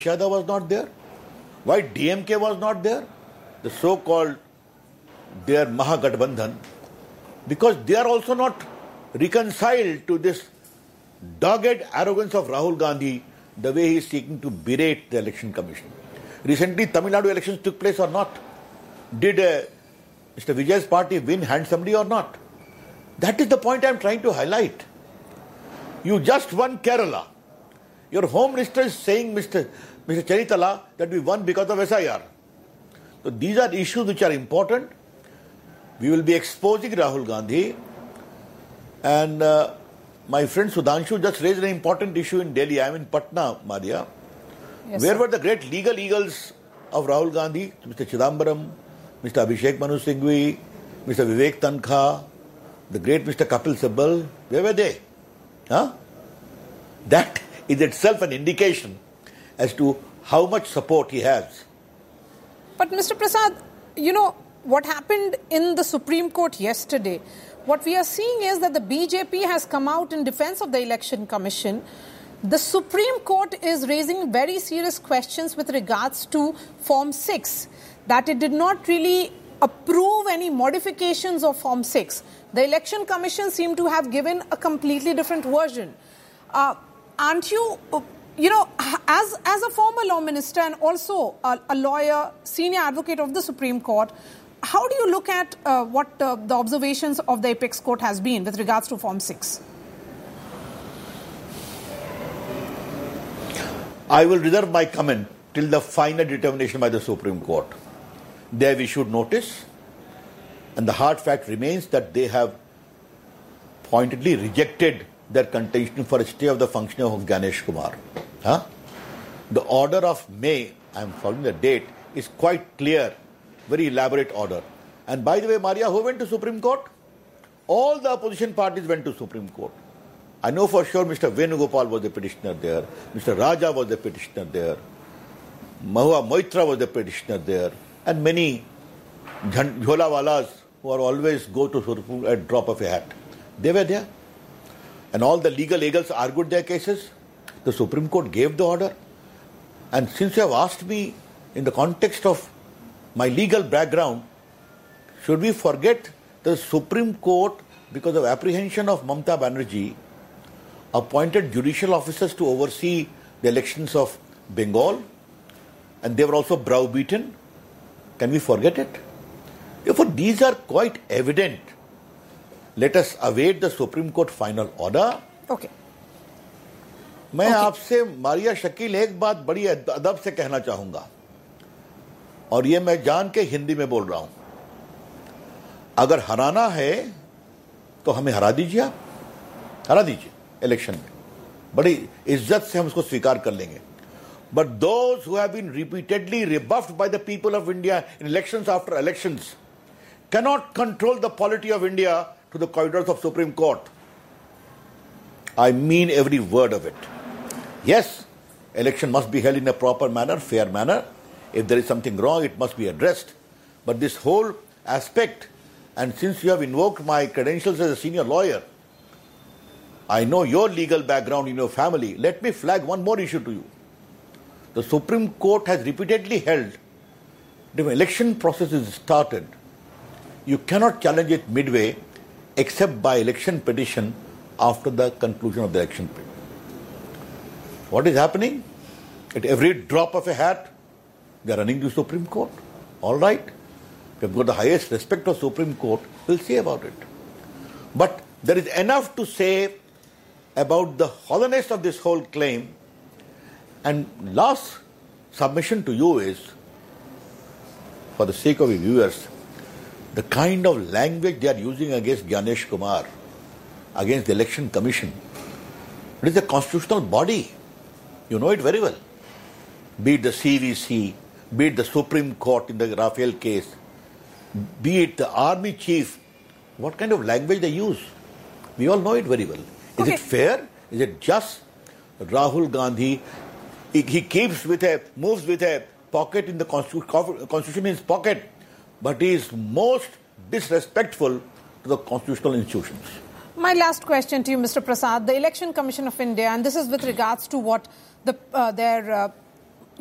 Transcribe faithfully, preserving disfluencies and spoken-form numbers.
Yadav was not there? Why D M K was not there? The so-called their Mahagathbandhan, because they are also not reconciled to this dogged arrogance of Rahul Gandhi, the way he is seeking to berate the election commission. Recently, Tamil Nadu elections took place or not? Did uh, Mister Vijay's party win handsomely or not? That is the point I am trying to highlight. You just won Kerala. Your Home Minister is saying, Mister Mister Charitala, that we won because of S I R. So these are issues which are important. We will be exposing Rahul Gandhi. And uh, my friend Sudhanshu just raised an important issue in Delhi. I am in Patna, Maria. Yes, Where sir. were the great legal eagles of Rahul Gandhi? Mister Chidambaram, Mister Abhishek Manu Singhvi, Mister Vivek Tankha, the great Mister Kapil Sibal. Where were they? Huh? That is itself an indication as to how much support he has. But Mister Prasad, you know, what happened in the Supreme Court yesterday, what we are seeing is that the B J P has come out in defense of the Election Commission. The Supreme Court is raising very serious questions with regards to Form six, that it did not really approve any modifications of Form six. The Election Commission seemed to have given a completely different version. Uh, aren't you, uh, you know, as, as a former law minister and also a, a lawyer, senior advocate of the Supreme Court, how do you look at uh, what uh, the observations of the Apex Court has been with regards to Form six? I will reserve my comment till the final determination by the Supreme Court. They have issued notice, and the hard fact remains that they have pointedly rejected their contention for a stay of the functioning of Ganesh Kumar. Huh? The order of May, I am following the date, is quite clear, very elaborate order. And by the way, Maria, who went to Supreme Court? All the opposition parties went to Supreme Court. I know for sure Mister Venugopal was the petitioner there, Mister Raja was the petitioner there, Mahua Moitra was the petitioner there, and many Jholawalas who are always go to Supreme at drop of a hat. They were there. And all the legal eagles argued their cases. The Supreme Court gave the order. And since you have asked me in the context of my legal background, should we forget the Supreme Court, because of apprehension of Mamata Banerjee, appointed judicial officers to oversee the elections of Bengal, and they were also browbeaten? Can we forget it? Therefore, these are quite evident. Let us await the Supreme Court final order. Okay. मैं okay. आपसे मारिया शकील एक बात बड़ी अदब से कहना चाहूंगा, और ये मैं जान के हिंदी में बोल रहा हूं. अगर हराना है तो हमें हरा दीजिए, आप हरा दीजिए इलेक्शन में, बड़ी इज्जत से हम उसको स्वीकार कर लेंगे. But those who have been repeatedly rebuffed by the people of India in elections after elections cannot control the polity of India to the corridors of Supreme Court. I mean every word of it. Yes, election must be held in a proper manner, fair manner. If there is something wrong, it must be addressed. But this whole aspect, and since you have invoked my credentials as a senior lawyer, I know your legal background in your family, let me flag one more issue to you. The Supreme Court has repeatedly held that when election process is started, you cannot challenge it midway except by election petition after the conclusion of the election period. What is happening? At every drop of a hat, they are running to the Supreme Court. All right. We have got the highest respect for Supreme Court. We'll see about it. But there is enough to say about the hollowness of this whole claim. And last submission to you is, for the sake of your viewers, the kind of language they are using against Ganesh Kumar, against the Election Commission. It is a constitutional body. You know it very well. Be it the C V C, be it the Supreme Court in the Rafael case, be it the Army Chief, what kind of language they use? We all know it very well. Is okay. it fair? Is it just? Rahul Gandhi, he, he keeps with a, moves with a pocket in the Constitution in his pocket, but he is most disrespectful to the constitutional institutions. My last question to you, Mister Prasad. The Election Commission of India, and this is with regards to what the, uh, their uh,